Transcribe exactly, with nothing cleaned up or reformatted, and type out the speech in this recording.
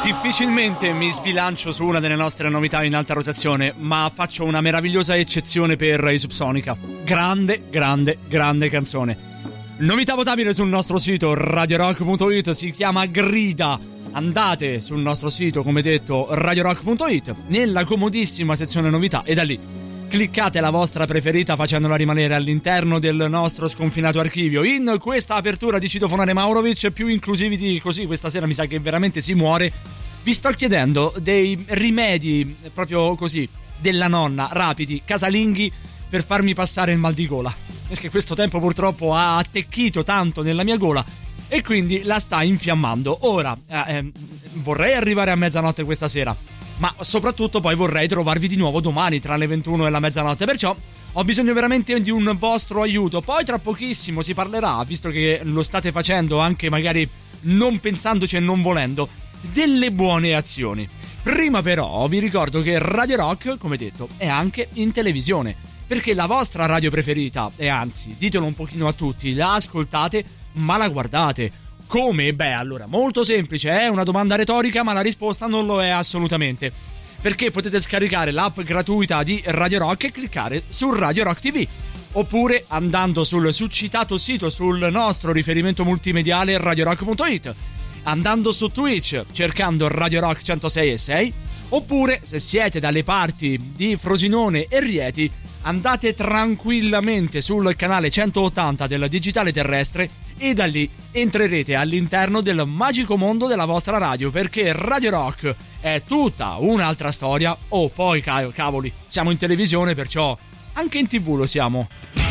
Difficilmente mi sbilancio su una delle nostre novità in alta rotazione, ma faccio una meravigliosa eccezione per i Subsonica. Grande, grande, grande canzone. Novità votabile sul nostro sito radio rock punto it, si chiama Grida. Andate sul nostro sito, come detto, radio rock punto it, nella comodissima sezione novità, e da lì cliccate la vostra preferita facendola rimanere all'interno del nostro sconfinato archivio. In questa apertura di Citofonare Maurovic, più inclusivi di così, questa sera mi sa che veramente si muore, vi sto chiedendo dei rimedi, proprio così, della nonna, rapidi, casalinghi, per farmi passare il mal di gola, perché questo tempo purtroppo ha attecchito tanto nella mia gola e quindi la sta infiammando. Ora, eh, eh, vorrei arrivare a mezzanotte questa sera, ma soprattutto poi vorrei trovarvi di nuovo domani tra le ventuno e la mezzanotte, perciò ho bisogno veramente di un vostro aiuto. Poi tra pochissimo si parlerà, visto che lo state facendo anche magari non pensandoci e non volendo, delle buone azioni. Prima però vi ricordo che Radio Rock, come detto, è anche in televisione, perché la vostra radio preferita, e anzi ditelo un pochino a tutti, la ascoltate ma la guardate. Come? Beh, allora, molto semplice, è una domanda retorica, ma la risposta non lo è assolutamente. Perché potete scaricare l'app gratuita di Radio Rock e cliccare su Radio Rock T V. Oppure andando sul succitato sito, sul nostro riferimento multimediale radio rock punto it. Andando su Twitch, cercando Radio Rock centosei e sei. Oppure, se siete dalle parti di Frosinone e Rieti, andate tranquillamente sul canale centottanta del digitale terrestre e da lì entrerete all'interno del magico mondo della vostra radio, perché Radio Rock è tutta un'altra storia. Oh, poi cavoli, siamo in televisione, perciò anche in tv lo siamo.